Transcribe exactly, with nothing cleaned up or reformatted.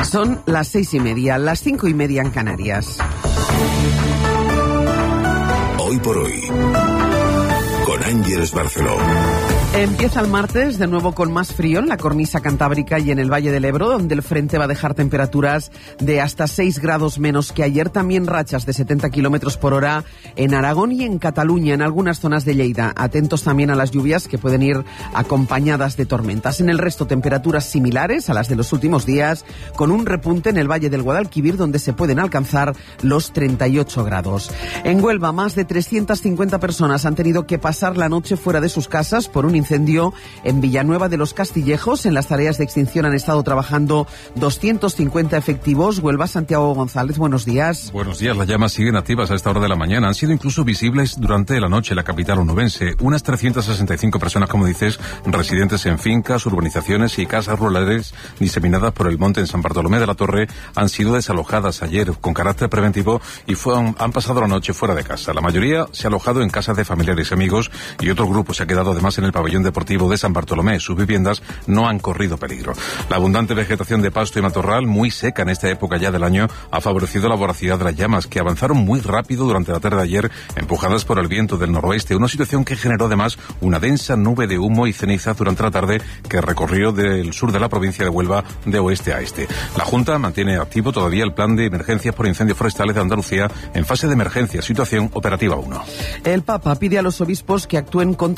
Son las seis y media, las cinco y media en Canarias. Hoy por hoy, con Ángeles Barceló. Empieza el martes de nuevo con más frío en la cornisa cantábrica y en el Valle del Ebro, donde el frente va a dejar temperaturas de hasta seis grados menos que ayer. También rachas de setenta kilómetros por hora en Aragón y en Cataluña, en algunas zonas de Lleida. Atentos también a las lluvias que pueden ir acompañadas de tormentas. En el resto, temperaturas similares a las de los últimos días, con un repunte en el Valle del Guadalquivir, donde se pueden alcanzar los treinta y ocho grados. En Huelva, más de trescientas cincuenta personas han tenido que pasar la noche fuera de sus casas por un incendio en Villanueva de los Castillejos. En las tareas de extinción han estado trabajando doscientos cincuenta efectivos. Huelva, Santiago González, buenos días. Buenos días. Las llamas siguen activas a esta hora de la mañana. Han sido incluso visibles durante la noche en la capital onubense. Unas trescientas sesenta y cinco personas, como dices, residentes en fincas, urbanizaciones y casas rurales diseminadas por el monte en San Bartolomé de la Torre, han sido desalojadas ayer con carácter preventivo y fueron, han pasado la noche fuera de casa. La mayoría se ha alojado en casas de familiares y amigos y otro grupo se ha quedado además en el pabellón deportivo de San Bartolomé. Sus viviendas no han corrido peligro. La abundante vegetación de pasto y matorral, muy seca en esta época ya del año, ha favorecido la voracidad de las llamas, que avanzaron muy rápido durante la tarde de ayer, empujadas por el viento del noroeste, una situación que generó además una densa nube de humo y ceniza durante la tarde que recorrió del sur de la provincia de Huelva de oeste a este. La Junta mantiene activo todavía el plan de emergencias por incendios forestales de Andalucía en fase de emergencia, situación operativa uno. El Papa pide a los obispos que actúen contra